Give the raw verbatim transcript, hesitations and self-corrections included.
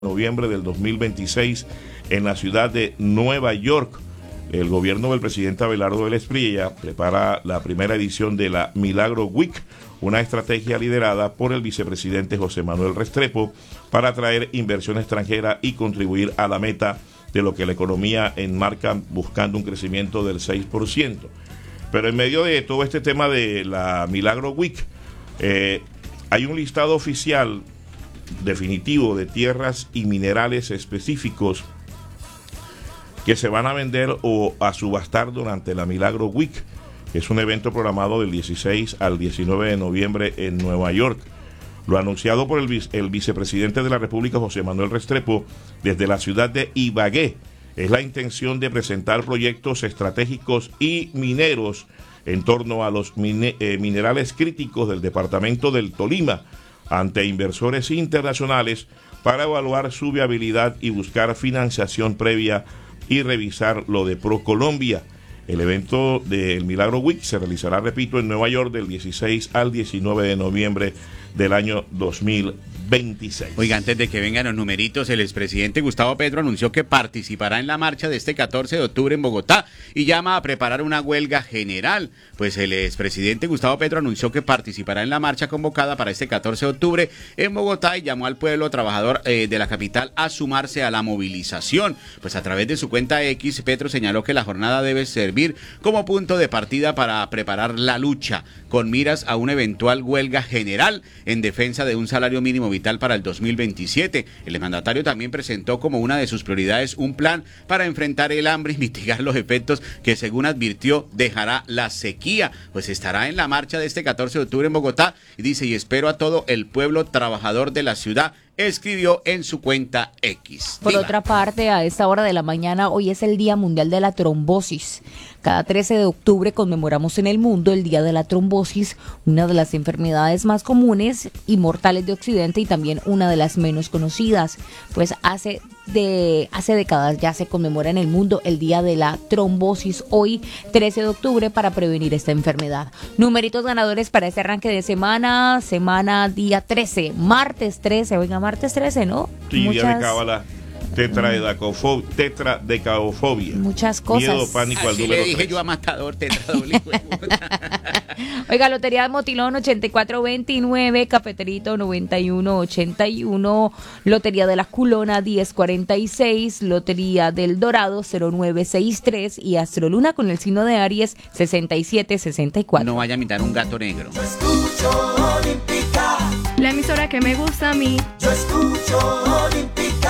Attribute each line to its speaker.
Speaker 1: noviembre del dos mil veintiséis en la ciudad de Nueva York. El gobierno del presidente Abelardo del Espriella prepara la primera edición de la Milagro Week, una estrategia liderada por el vicepresidente José Manuel Restrepo para atraer inversión extranjera y contribuir a la meta de lo que la economía enmarca buscando un crecimiento del seis por ciento. Pero en medio de todo este tema de la Milagro Week, eh, hay un listado oficial definitivo de tierras y minerales específicos que se van a vender o a subastar durante la Milagro Week, que es un evento programado del dieciséis al diecinueve de noviembre en Nueva York. Lo anunciado por el, vice, el vicepresidente de la República, José Manuel Restrepo, desde la ciudad de Ibagué, es la intención de presentar proyectos estratégicos y mineros en torno a los mine, eh, minerales críticos del departamento del Tolima ante inversores internacionales para evaluar su viabilidad y buscar financiación previa y revisar lo de ProColombia. El evento del Milagro Week se realizará, repito, en Nueva York del dieciséis al diecinueve de noviembre del año dos mil veintiséis.
Speaker 2: Oiga, antes de que vengan los numeritos, el expresidente Gustavo Petro anunció que participará en la marcha de este catorce de octubre en Bogotá y llama a preparar una huelga general. Pues el expresidente Gustavo Petro anunció que participará en la marcha convocada para este catorce de octubre en Bogotá y llamó al pueblo trabajador eh, de la capital a sumarse a la movilización. Pues a través de su cuenta X, Petro señaló que la jornada debe servir como punto de partida para preparar la lucha, con miras a una eventual huelga general en defensa de un salario mínimo vital para el dos mil veintisiete. El mandatario también presentó como una de sus prioridades un plan para enfrentar el hambre y mitigar los efectos que, según advirtió, dejará la sequía. Pues estará en la marcha de este catorce de octubre en Bogotá y dice: y espero a todo el pueblo trabajador de la ciudad, escribió en su cuenta X.
Speaker 3: Por
Speaker 2: Diva.
Speaker 3: otra parte, a esta hora de la mañana, hoy es el Día Mundial de la Trombosis. Cada trece de octubre conmemoramos en el mundo el Día de la Trombosis, una de las enfermedades más comunes y mortales de Occidente y también una de las menos conocidas. Pues hace de hace décadas ya se conmemora en el mundo el Día de la Trombosis, hoy trece de octubre, para prevenir esta enfermedad. Numeritos ganadores para este arranque de semana, semana día trece, martes trece, oiga, martes trece, ¿no?
Speaker 1: Sí,
Speaker 3: Muchas...
Speaker 1: día de cábala. Tetradecafobia, tetradecafobia.
Speaker 3: Muchas cosas.
Speaker 1: Miedo, pánico al
Speaker 2: Así
Speaker 1: número
Speaker 2: le dije
Speaker 1: tres.
Speaker 2: yo a Matador, tetra doble.
Speaker 3: Oiga, Lotería de Motilón ochenta y cuatro veintinueve, Cafeterito noventa y uno ochenta y uno, Lotería de la Culona diez cuarenta y seis, Lotería del Dorado cero nueve sesenta y tres y Astroluna con el signo de Aries sesenta y siete sesenta y cuatro.
Speaker 2: No vaya a imitar un gato negro.
Speaker 4: Yo escucho Olímpica,
Speaker 5: La emisora que me gusta a mí.
Speaker 4: yo escucho Olímpica.